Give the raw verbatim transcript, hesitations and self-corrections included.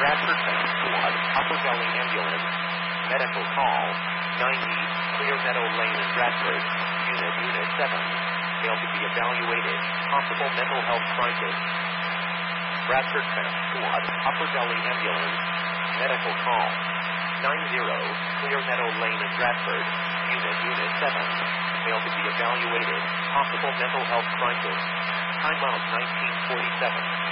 Bradford Town Squad, Upper Valley Ambulance, medical call, ninety, Clear Meadow Lane in Bradford, unit, unit seven, failed to be evaluated, possible mental health crisis. Bradford Town Squad, Upper Valley Ambulance, medical call, ninety, Clear Meadow Lane in Bradford, unit, unit seven, failed to be evaluated, possible mental health crisis. Time out nineteen forty-seven.